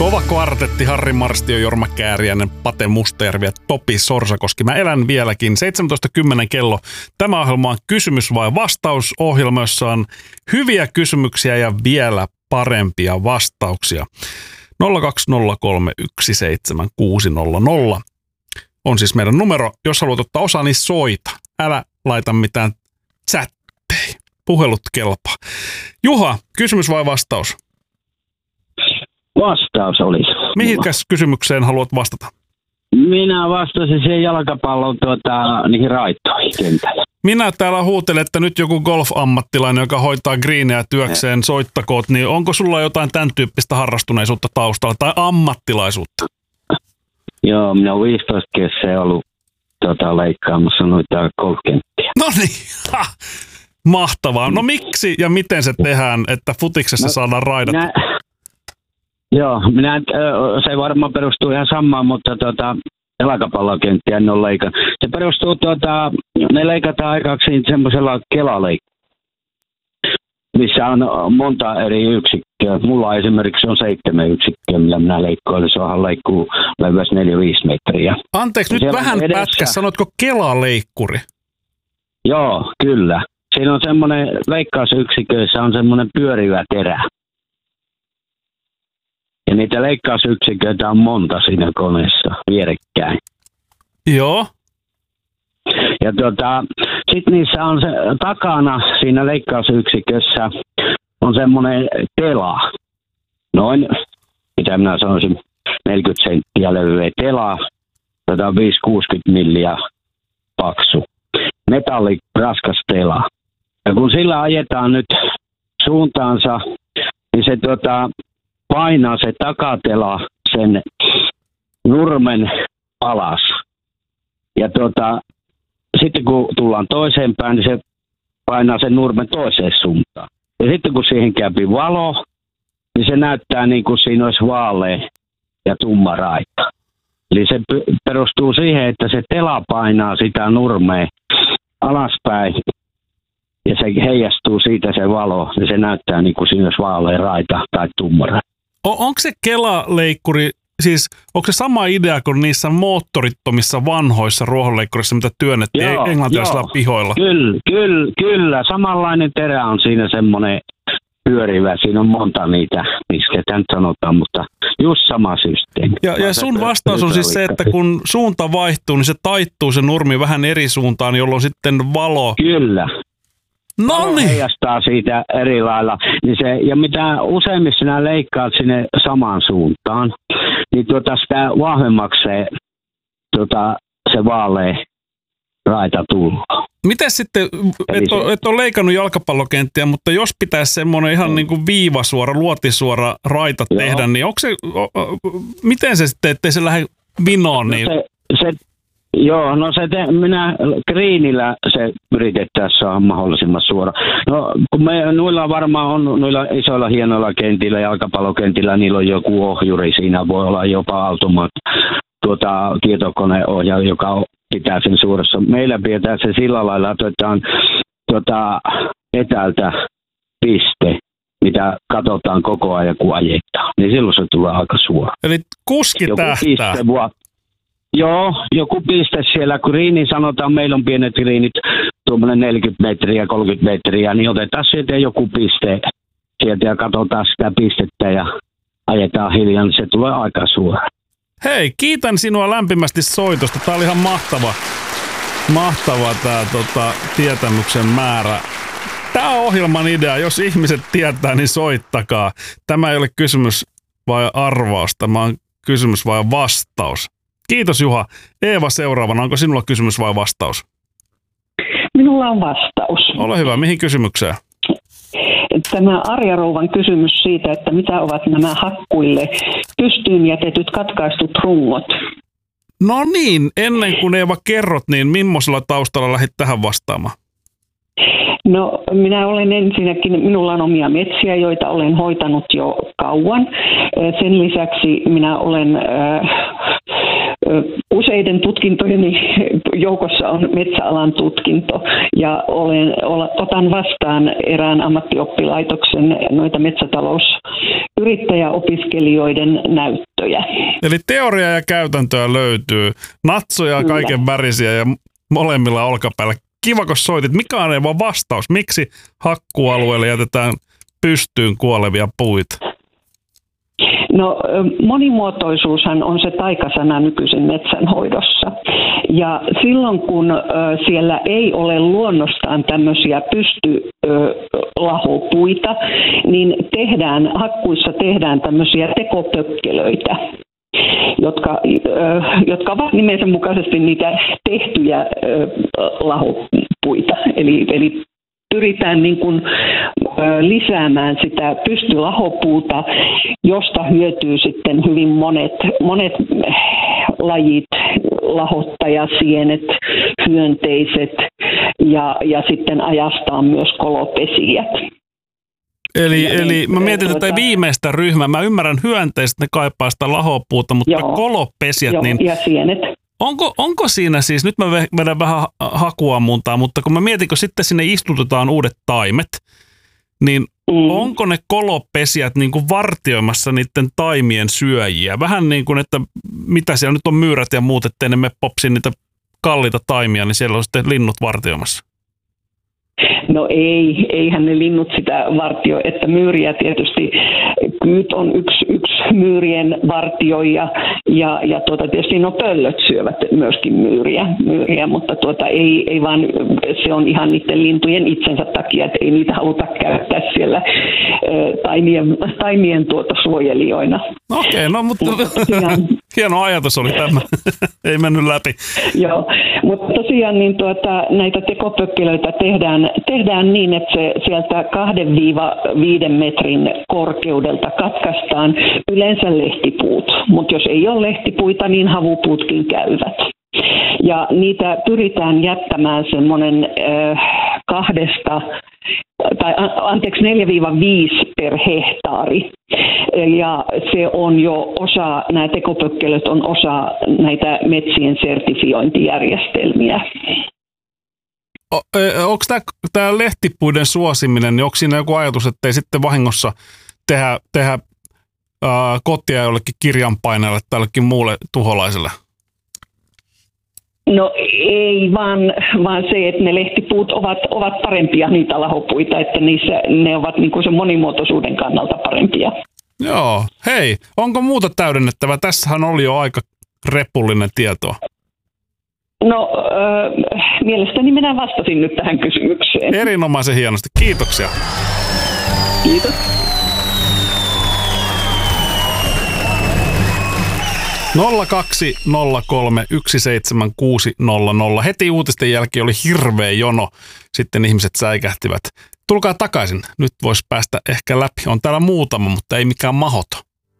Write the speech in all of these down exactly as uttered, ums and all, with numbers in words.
Kova kvartetti, Harri Marstio, Jorma Kääriäinen, Pate Mustajärvi ja Topi Sorsakoski. Mä elän vieläkin. seitsemäntoista kymmenen kello. Tämä ohjelma on kysymys vai vastaus ohjelma, jossa on hyviä kysymyksiä ja vielä parempia vastauksia. nolla kaksi nolla kolme yksi seitsemän kuusi nolla nolla on siis meidän numero. Jos haluat ottaa osaa, niin soita. Älä laita mitään chatteja. Puhelut kelpaa. Juha, kysymys vai vastaus? Vastaus olisi. Mihinkäs kysymykseen haluat vastata? Minä vastasin siihen jalkapallon tuota, niihin raitoihin kentällä. Minä täällä huutelen, että nyt joku golf-ammattilainen, joka hoitaa greenejä työkseen, soittakoot, niin onko sulla jotain tämän tyyppistä harrastuneisuutta taustalla tai ammattilaisuutta? Joo, minä olen viisitoista kesää ollut tota, leikkaamassa noita golfkenttiä. No niin, mahtavaa. No miksi ja miten se tehdään, että futiksessa no, saadaan raidat? Minä, joo, minä, se varmaan perustuu ihan samaan, mutta tota, jalkapallokenttiä en ole leikannut. Se perustuu, tota, ne leikataan aikaksi semmoisella kelaleikkuilla, missä on monta eri yksikköä. Mulla esimerkiksi on seitsemän yksikköä, millä minä leikkoilen. Se onhan leikkuu leveys neljä viisi metriä. Anteeksi, nyt vähän edessä... pätkä. Sanotko kelaleikkuri? Joo, kyllä. Siinä on semmoinen leikkausyksiköissä on semmoinen pyörivä terä. Ja niitä leikkausyksiköitä on monta siinä koneessa vierekkäin. Joo. Ja tota, sitten niissä on se takana siinä leikkausyksikössä on semmoinen tela. Noin, mitä minä sanoisin, neljäkymmentä senttiä levyä tela. Tota viisi kuusikymmentä milliä paksu. Metalli raskas tela. Ja kun sillä ajetaan nyt suuntaansa, niin se tota, painaa se takatela sen nurmen alas. Ja tota, sitten kun tullaan toiseen päin, niin se painaa sen nurmen toiseen suuntaan. Ja sitten kun siihen käypi valo, niin se näyttää niin kuin siinä olisi vaalea ja tumma raita. Eli se perustuu siihen, että se tela painaa sitä nurmea alaspäin ja se heijastuu siitä se valo ja se näyttää niin kuin siinä olisi vaalea raita tai tumma raita. Onko se kelaleikkuri, siis onko se sama idea kuin niissä moottorittomissa vanhoissa ruohonleikkurissa, mitä työnnettiin joo, englantilaisilla joo. pihoilla? Kyllä, kyllä, kyllä. Samanlainen terä on siinä semmoinen pyörivä. Siinä on monta niitä, miksi nyt sanotaan, mutta just sama systeemi. Ja, ja sun vastaus on siis se, että kun suunta vaihtuu, niin se taittuu se nurmi vähän eri suuntaan, jolloin sitten valo... Kyllä. No niin. Heijastaa siitä eri lailla. Niin se, ja mitä useimmin sinä leikkaat sinne samaan suuntaan, niin tuota sitä vahvemmaksi se, tuota, se vaalea raita tullut. Miten sitten, et, se... ole, et ole leikannut jalkapallokenttiä, mutta jos pitäisi semmoinen ihan mm. niin kuin viivasuora, luotisuora raita Joo. tehdä, niin onko se, o, o, miten se sitten, ettei se lähde vinoon? Niin... No se, se, joo, no se te, minä greenillä se yritettäisiin saada mahdollisimman suora. No kun me noilla varmaan on, noilla isoilla hienoilla kentillä, jalkapallokentillä, niillä on joku ohjuri, siinä voi olla jopa automaat, tuota, tietokoneohjaaja, joka pitää sen suuressa. Meillä pidetään se sillä lailla, että otetaan tuota, etäältä piste, mitä katsotaan koko ajan, kun ajetaan. Niin silloin se tulee aika suora. Eli kuski joku tähtää. Piste, joo, joku piste siellä, kun riini sanotaan, meillä on pienet riinit, tuommoinen neljäkymmentä metriä, kolmekymmentä metriä, niin otetaan sieltä joku piste sieltä ja katsotaan sitä pistettä ja ajetaan hiljaa, niin se tulee aika suora. Hei, kiitän sinua lämpimästi soitosta. Tämä oli ihan mahtava, mahtava tämä tota, tietämyksen määrä. Tämä on ohjelman idea. Jos ihmiset tietää, niin soittakaa. Tämä ei ole kysymys vai arvaus, tämä on kysymys vai vastaus. Kiitos Juha. Eeva seuraavana. Onko sinulla kysymys vai vastaus? Minulla on vastaus. Ole hyvä. Mihin kysymykseen? Tämä Arja Rouvan kysymys siitä, että mitä ovat nämä hakkuille pystyyn jätetyt katkaistut rungot? No niin, ennen kuin Eeva kerrot, niin millaisella taustalla lähdit tähän vastaamaan? No minä olen ensinnäkin, minulla on omia metsiä, joita olen hoitanut jo kauan. Sen lisäksi minä olen äh, useiden tutkintojeni joukossa on metsäalan tutkinto ja olen, otan vastaan erään ammattioppilaitoksen noita metsätalousyrittäjäopiskelijoiden näyttöjä. Eli teoria ja käytäntöä löytyy, natsoja Kyllä. kaiken värisiä ja molemmilla olkapäällä. Kiva, kun soitit. Mikä on vaan vastaus? Miksi hakkualueelle jätetään pystyyn kuolevia puita? No monimuotoisuushan on se taikasana nykyisin metsänhoidossa. Ja silloin kun ö, siellä ei ole luonnostaan tämmöisiä pystylahopuita, niin tehdään, hakkuissa tehdään tämmöisiä tekopökkelöitä. Jotka, jotka ovat nimensä mukaisesti niitä tehtyjä lahopuita. Eli, eli pyritään niin kuin lisäämään sitä pystylahopuuta, josta hyötyy sitten hyvin monet, monet lajit, lahottajasienet, hyönteiset ja, ja sitten ajastaan myös kolopesijät. Eli, eli mä mietin tuota, tätä viimeistä ryhmää. Mä ymmärrän hyönteiset, ne kaipaa sitä lahopuuta, mutta joo, kolopesijät, joo, niin ja sienet. Onko, onko siinä siis, nyt mä vedän vähän hakuammuntaa, mutta kun mä mietin, kun sitten sinne istutetaan uudet taimet, niin mm. onko ne kolopesijät niin kuin vartioimassa niiden taimien syöjiä? Vähän niin kuin, että mitä siellä nyt on myyrät ja muut, ettei ne me popsi niitä kalliita taimia, niin siellä on sitten linnut vartioimassa. No ei, eihän ne linnut sitä vartio, että myyriä tietysti, kyyt on yksi, yksi myyrien vartioija ja, ja tuota, tietysti no pöllöt syövät myöskin myyriä, myyriä mutta tuota, ei, ei vaan, se on ihan niiden lintujen itsensä takia, että ei niitä haluta käyttää siellä ä, taimien, taimien tuota suojelijoina. Okei, no mutta, mutta tosiaan, hieno ajatus oli tämä, ei mennyt läpi. Joo, mutta tosiaan niin tuota, näitä tekopökkelöitä tehdään, tehdään niin, että se sieltä kahden viiden metrin korkeudelta katkaistaan yleensä lehtipuut, mutta jos ei ole lehtipuita, niin havupuutkin käyvät. Ja niitä pyritään jättämään semmoinen äh, kahdesta, tai anteeksi neljä viisi per hehtaari. Ja se on jo osa, nämä tekopökkelöt on osa näitä metsien sertifiointijärjestelmiä. Onko tämä lehtipuiden suosiminen, niin onko siinä joku ajatus, että ei sitten vahingossa tehdä, tehdä ää, kotia jollekin kirjanpainajalle tai jollekin muulle tuholaiselle? No ei, vaan, vaan se, että ne lehtipuut ovat, ovat parempia niitä lahopuita, että niissä, ne ovat niin kuin sen monimuotoisuuden kannalta parempia. Joo, hei, onko muuta täydennettävää? Tässähän oli jo aika repullinen tietoa. No, äh, mielestäni minä vastasin nyt tähän kysymykseen. Erinomaisen hienosti. Kiitoksia. Kiitos. nolla kaksi nolla kolme yksi seitsemän kuusi nolla nolla. Heti uutisten jälkeen oli hirveä jono. Sitten ihmiset säikähtivät. Tulkaa takaisin. Nyt voisi päästä ehkä läpi. On täällä muutama, mutta ei mikään mahoto.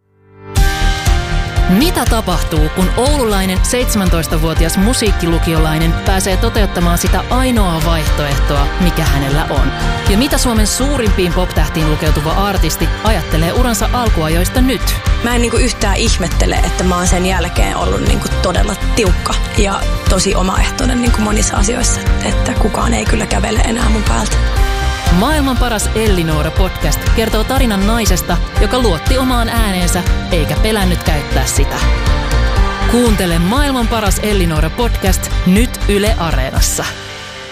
Mitä tapahtuu, kun oululainen seitsemäntoistavuotias musiikkilukiolainen pääsee toteuttamaan sitä ainoaa vaihtoehtoa, mikä hänellä on? Ja mitä Suomen suurimpiin pop-tähtiin lukeutuva artisti ajattelee uransa alkuajoista nyt? Mä en niinku yhtään ihmettele, että mä oon sen jälkeen ollut niinku todella tiukka ja tosi omaehtoinen niinku monissa asioissa, että kukaan ei kyllä kävele enää mun päältä. Maailman paras Ellinora-podcast kertoo tarinan naisesta, joka luotti omaan ääneensä eikä pelännyt käyttää sitä. Kuuntele Maailman paras Ellinora-podcast nyt Yle Areenassa.